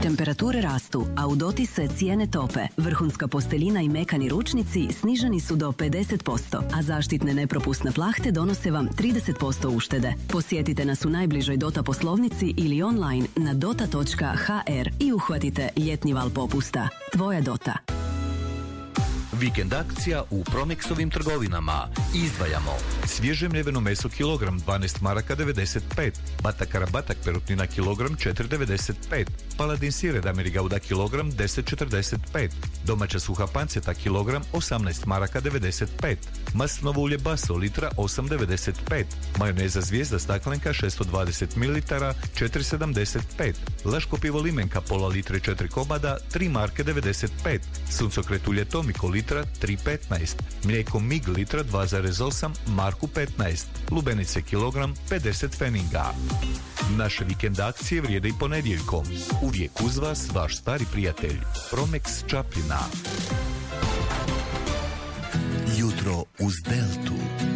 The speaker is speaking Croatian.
Temperature rastu, a u doti se cijene tope. Vrhunska posteljina i mekani ručnici sniženi su do 50%, a zaštitne nepropusne plahte donose vam 30% uštede. Posjetite nas u najbližoj Dota poslovnici ili online na dota.hr i uhvatite ljetni val popusta. Tvoja Dota. Vikend akcija u Promexovim trgovinama. Izdvajamo svježe mljeveno meso kilogram 12 maraka 95, batakara batak perutnina kilogram 4,95, paladin sir edameri gouda kilogram 10,45, domaća suha panceta kilogram 18 maraka 95, maslinovo ulje Baso litra 8,95, majoneza Zvijezda staklenka 620 ml 4,75, Laško pivo Limenka pola litre 4 komada 3 marke 95, suncokret ulje Tomiko litra 3,15, mlijeko Mig litra 2,8 marku 15, lubenice kilogram 50 pfeninga. Naše vikend akcije vrijede i ponedjeljkom. Uvijek uz vas vaš stari prijatelj Promex Čapljina. Jutro uz